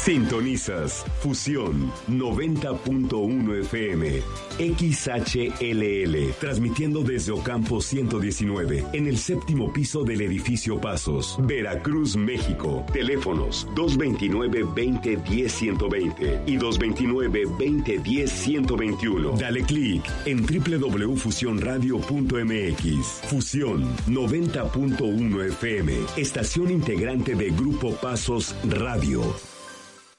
Sintonizas Fusión 90.1 FM, XHLL, transmitiendo desde Ocampo 119, en el séptimo piso del edificio Pasos, Veracruz, México. Teléfonos 229-2010-120 y 229-2010-121. Dale clic en www.fusionradio.mx. Fusión 90.1 FM, estación integrante de Grupo Pasos Radio.